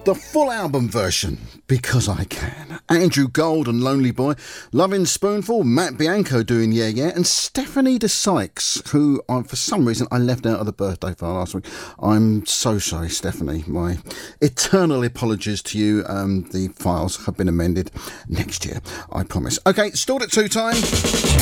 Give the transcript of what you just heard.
The full album version, Because I Can. Andrew Gold and Lonely Boy, Loving Spoonful, Matt Bianco doing Yeah Yeah, and Stephanie de Sykes, who for some reason I left out of the birthday file last week. I'm so sorry, Stephanie. My eternal apologies to you. The files have been amended next year, I promise. Okay, stored at 2 time.